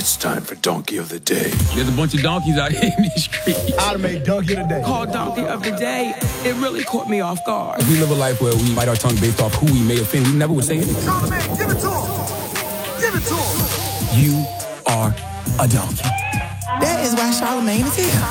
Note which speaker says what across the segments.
Speaker 1: It's time for Donkey of the Day.
Speaker 2: There's a bunch of donkeys out here in these streets.
Speaker 3: I'd make Donkey of the Day.
Speaker 4: Called Donkey of the Day. It really caught me off guard.
Speaker 2: We live a life where we bite our tongue based off who we may offend. We never would say anything.
Speaker 3: Charlamagne, give it to him. Give it to him.
Speaker 2: You are a donkey.
Speaker 4: That is why Charlamagne is here.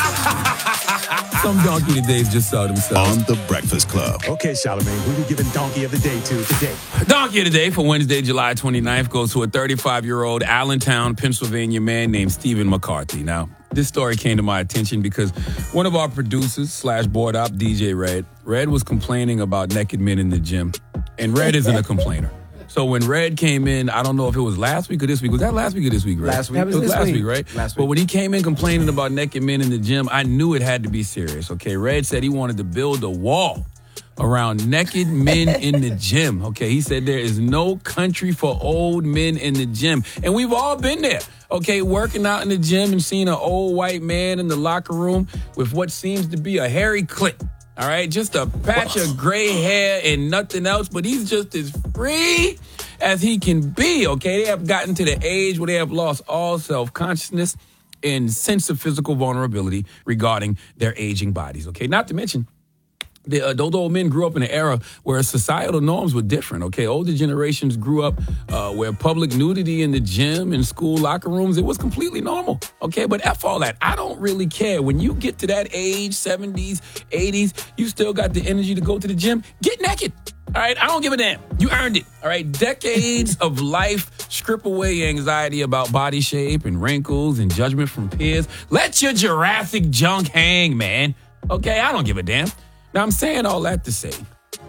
Speaker 2: Some donkey todays just saw themselves.
Speaker 1: On The Breakfast Club.
Speaker 3: Okay, Charlamagne, who we giving Donkey of the Day to today?
Speaker 2: Donkey of the Day for Wednesday, July 29th goes to a 35-year-old Allentown, Pennsylvania man named Stephen McCarthy. Now, this story came to my attention because one of our producers / board op, DJ Red was complaining about naked men in the gym. And Red isn't a complainer. So when Red came in, I don't know if it was last week or this week. Was that last week or this week, Red?
Speaker 3: Last week.
Speaker 2: It was last week, right?
Speaker 3: Last week.
Speaker 2: But when he came in complaining about naked men in the gym, I knew it had to be serious, okay? Red said he wanted to build a wall around naked men in the gym, okay? He said there is no country for old men in the gym. And we've all been there, okay? Working out in the gym and seeing an old white man in the locker room with what seems to be a hairy clit. All right, just a patch of gray hair and nothing else, but he's just as free as he can be, okay? They have gotten to the age where they have lost all self-consciousness and sense of physical vulnerability regarding their aging bodies, okay? Not to mention, those old men grew up in an era where societal norms were different, okay? Older generations grew up where public nudity in the gym and school locker rooms, it was completely normal, okay? But F all that. I don't really care. When you get to that age, 70s, 80s, you still got the energy to go to the gym, get naked. All right, I don't give a damn. You earned it. All right, decades of life strip away anxiety about body shape and wrinkles and judgment from peers. Let your Jurassic junk hang, man. Okay, I don't give a damn. Now, I'm saying all that to say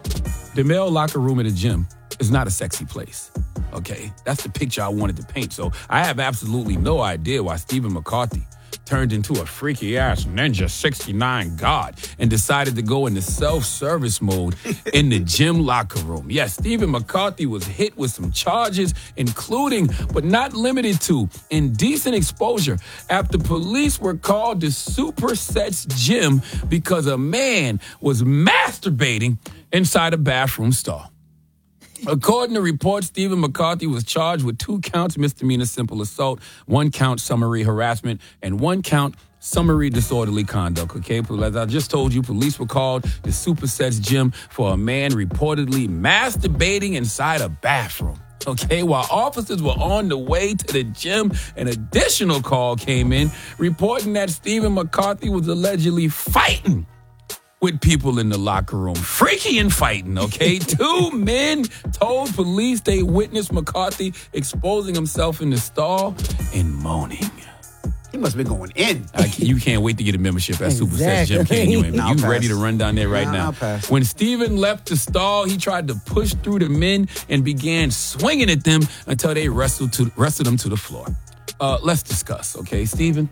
Speaker 2: the male locker room at a gym is not a sexy place, okay? That's the picture I wanted to paint. So I have absolutely no idea why Stephen McCarthy turned into a freaky-ass Ninja 69 god and decided to go into self-service mode in the gym locker room. Yes, Stephen McCarthy was hit with some charges, including, but not limited to, indecent exposure after police were called to Supersets Gym because a man was masturbating inside a bathroom stall. According to reports, Stephen McCarthy was charged with 2 counts misdemeanor simple assault, 1 count summary harassment, and 1 count summary disorderly conduct. Okay, as I just told you, police were called to Supersets Gym for a man reportedly masturbating inside a bathroom. Okay, while officers were on the way to the gym, an additional call came in reporting that Stephen McCarthy was allegedly fighting with people in the locker room. Freaky and fighting, okay? 2 men told police they witnessed McCarthy exposing himself in the stall and moaning.
Speaker 3: He must have been going in.
Speaker 2: You can't wait to get a membership at Supersets Gym, can you?
Speaker 3: Nah,
Speaker 2: You ready to run down there right now?
Speaker 3: I'll pass.
Speaker 2: When Stephen left the stall, he tried to push through the men and began swinging at them until they wrestled him to the floor. Let's discuss, okay? Stephen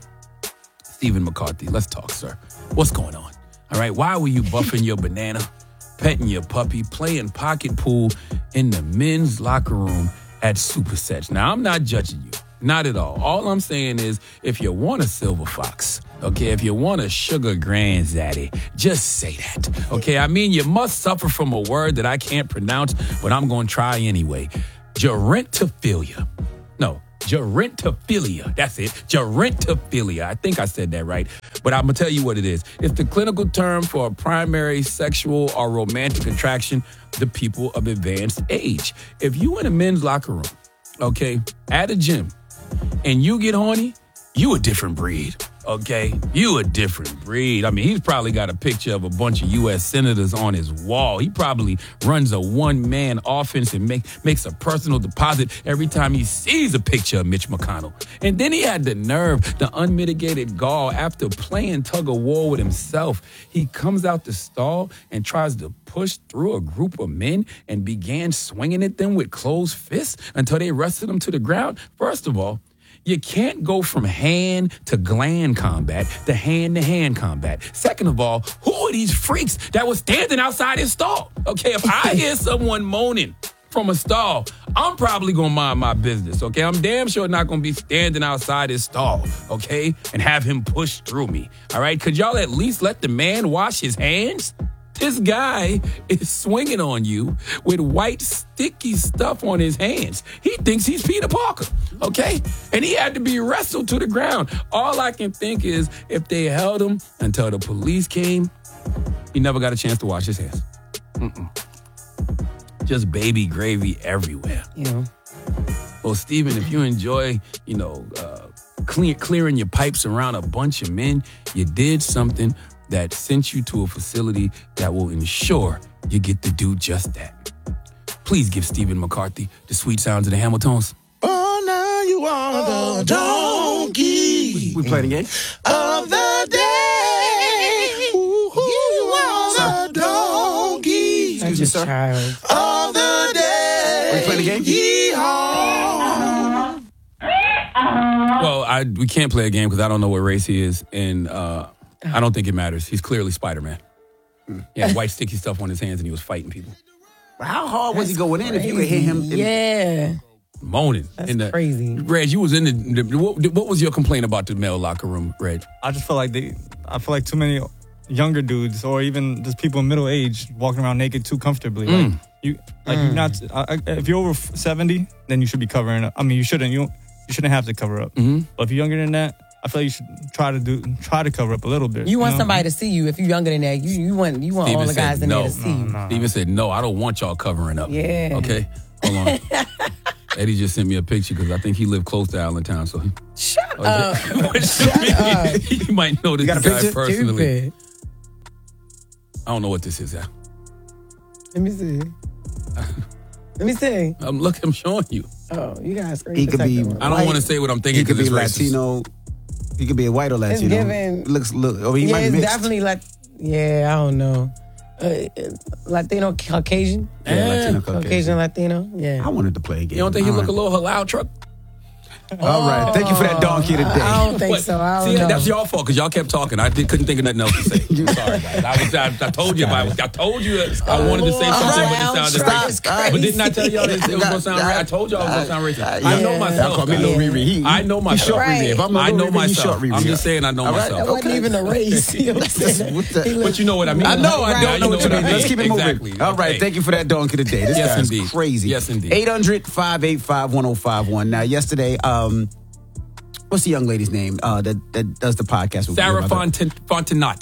Speaker 2: McCarthy, let's talk, sir. What's going on? All right, why were you buffing your banana, petting your puppy, playing pocket pool in the men's locker room at Supersets? Now, I'm not judging you. Not at all. All I'm saying is, if you want a silver fox, okay, if you want a sugar granddaddy, just say that, okay? I mean, you must suffer from a word that I can't pronounce, but I'm going to try anyway. Gerontophilia. No. Gerontophilia. That's it. Gerontophilia. I think I said that right. But I'm going to tell you what it is. It's the clinical term for a primary sexual or romantic attraction to people of advanced age. If you in a men's locker room, okay, at a gym, and you get horny, you a different breed. Okay, you a different breed. I mean, he's probably got a picture of a bunch of U.S. senators on his wall. He probably runs a one-man offense and makes a personal deposit every time he sees a picture of Mitch McConnell. And then he had the nerve, the unmitigated gall, after playing tug-of-war with himself. He comes out the stall and tries to push through a group of men and began swinging at them with closed fists until they wrestled him to the ground. First of all, you can't go from hand to gland combat to hand combat. Second of all, who are these freaks that was standing outside his stall? Okay, if I hear someone moaning from a stall, I'm probably going to mind my business, okay? I'm damn sure not going to be standing outside his stall, okay, and have him push through me, all right? Could y'all at least let the man wash his hands? This guy is swinging on you with white sticky stuff on his hands. He thinks he's Peter Parker, okay? And he had to be wrestled to the ground. All I can think is if they held him until the police came, he never got a chance to wash his hands. Just baby gravy everywhere.
Speaker 5: Yeah.
Speaker 2: Well, Steven, if you enjoy, clearing your pipes around a bunch of men, you did something that sent you to a facility that will ensure you get to do just that. Please give Stephen McCarthy the sweet sounds of the Hamiltons.
Speaker 6: Oh, now you are the donkey
Speaker 3: We playing a game?
Speaker 6: of the day. Ooh, you are the donkey
Speaker 3: Excuse me, sir.
Speaker 5: Child.
Speaker 6: of the day.
Speaker 3: We playing a game?
Speaker 6: Yeehaw.
Speaker 2: Well, we can't play a game because I don't know what race he is, and I don't think it matters. He's clearly Spider-Man. He had white sticky stuff on his hands, and he was fighting people.
Speaker 3: How hard was he going in if you could hear him?
Speaker 5: Yeah.
Speaker 2: Moaning.
Speaker 5: That's crazy.
Speaker 2: Reg, you was in what was your complaint about the male locker room, Reg?
Speaker 7: I just feel like too many younger dudes or even just people in middle age walking around naked too comfortably. You're not. If you're over 70, then you should be covering up. I mean, you shouldn't. You shouldn't have to cover up.
Speaker 2: Mm-hmm.
Speaker 7: But if you're younger than that, I feel like you should try to cover up a little bit.
Speaker 5: You want
Speaker 7: know?
Speaker 5: somebody to see you. If you're younger than that, you want all the guys in there to see you.
Speaker 2: Steven said, no, I don't want y'all covering up.
Speaker 5: Yeah.
Speaker 2: Okay? Hold on. Eddie just sent me a picture because I think he lived close to Allentown. So
Speaker 5: Shut up.
Speaker 2: He might know this
Speaker 3: got a
Speaker 2: guy
Speaker 3: picture?
Speaker 2: personally.
Speaker 5: Stupid.
Speaker 2: I don't know what this is, Al.
Speaker 5: Let me see. Let me see.
Speaker 2: I'm showing you.
Speaker 5: Oh, you guys.
Speaker 3: He could be.
Speaker 2: I don't want to say what I'm thinking
Speaker 3: He could
Speaker 2: because
Speaker 3: be
Speaker 2: it's racist.
Speaker 3: Latino. He could be a white or Latino.
Speaker 5: giving-
Speaker 3: He
Speaker 5: Yeah,
Speaker 3: might be
Speaker 5: it's
Speaker 3: mixed.
Speaker 5: definitely like. Yeah, I don't know. Latino, Caucasian.
Speaker 3: Yeah, Latino,
Speaker 5: Caucasian, Latino. Yeah.
Speaker 3: I wanted to play a game.
Speaker 2: You don't think he
Speaker 3: All
Speaker 2: look a
Speaker 3: right.
Speaker 2: little halal truck?
Speaker 3: All right. Thank you for that donkey of the day.
Speaker 5: I don't think
Speaker 2: What?
Speaker 5: so. I don't
Speaker 2: See,
Speaker 5: know.
Speaker 2: that's your fault because y'all kept talking. I couldn't think of nothing else to say. Sorry, guys. I told you I told you I wanted to say something, but it sounded racist. But didn't I tell y'all it was going to sound racist? I told y'all it was going to sound racist. I know
Speaker 3: Y'all
Speaker 2: myself.
Speaker 3: call me
Speaker 2: guys.
Speaker 3: Lil Riri.
Speaker 2: I know myself.
Speaker 3: Short
Speaker 5: Right.
Speaker 3: Riri. If I'm a
Speaker 2: I
Speaker 3: Lil
Speaker 2: know
Speaker 3: Riri, you
Speaker 2: myself.
Speaker 3: short Riri.
Speaker 2: I'm just saying I know
Speaker 3: All right.
Speaker 2: myself.
Speaker 5: That wasn't even a race. You know what I'm saying?
Speaker 3: What the-
Speaker 2: But you know what I mean.
Speaker 3: I know what you mean. Let's keep it moving.
Speaker 2: Exactly.
Speaker 3: All right,
Speaker 2: Okay.
Speaker 3: thank you for that donkey today. This
Speaker 2: Yes,
Speaker 3: guy's
Speaker 2: indeed.
Speaker 3: crazy.
Speaker 2: Yes, indeed.
Speaker 3: 800-585-1051. Now, yesterday, what's the young lady's name that does the podcast with
Speaker 2: Sarah
Speaker 3: your mother?
Speaker 2: Fontenot.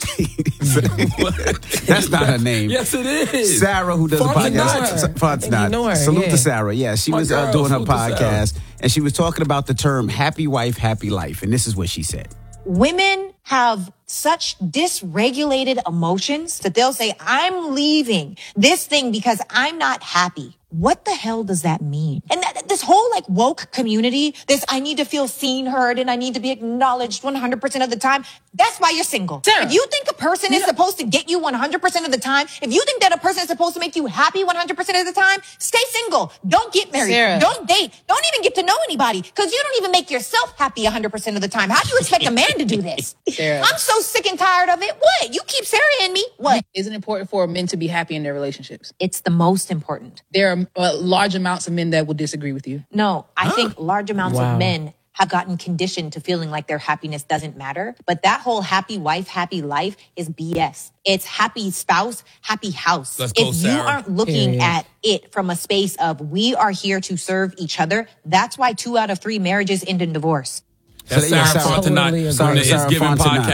Speaker 3: That's not her name.
Speaker 2: Yes, it is.
Speaker 3: Sarah, who does the podcast.
Speaker 5: Fontenot. You know her,
Speaker 3: Salute
Speaker 5: yeah.
Speaker 3: to Sarah. Yeah, she
Speaker 2: My
Speaker 3: was
Speaker 2: girl,
Speaker 3: doing her
Speaker 2: salute to Sarah.
Speaker 3: podcast, and she was talking about the term happy wife, happy life. And this is what she said.
Speaker 8: Women have such dysregulated emotions that they'll say, I'm leaving this thing because I'm not happy. What the hell does that mean? And this whole like woke community, this I need to feel seen, heard, and I need to be acknowledged 100% of the time. That's why you're single.
Speaker 5: Sarah.
Speaker 8: If you think a person is supposed to get you 100% of the time, if you think that a person is supposed to make you happy 100% of the time, stay single. Don't get married.
Speaker 5: Sarah.
Speaker 8: Don't date. Don't even get to know anybody because you don't even make yourself happy 100% of the time. How do you expect a man to do this?
Speaker 9: Sarah.
Speaker 8: I'm so sick and tired of it. What? You keep Sarah in me. What?
Speaker 9: Is it important for men to be happy in their relationships?
Speaker 8: It's the most important.
Speaker 9: There are large amounts of men that will disagree with you.
Speaker 8: No, I think large amounts
Speaker 5: Wow.
Speaker 8: of men have gotten conditioned to feeling like their happiness doesn't matter. But that whole happy wife, happy life is BS. It's happy spouse, happy house.
Speaker 2: Let's go,
Speaker 8: If you
Speaker 2: Sarah.
Speaker 8: aren't looking
Speaker 5: Period.
Speaker 8: at it from a space of we are here to serve each other, that's why 2 out of 3 marriages end in divorce.
Speaker 2: That's
Speaker 3: So, yeah,
Speaker 2: Sarah
Speaker 3: Sarah-
Speaker 2: Fontenot
Speaker 5: Totally
Speaker 2: from the
Speaker 5: agree.
Speaker 2: It's
Speaker 3: Sarah
Speaker 2: Given
Speaker 3: Fontenot.
Speaker 2: podcast.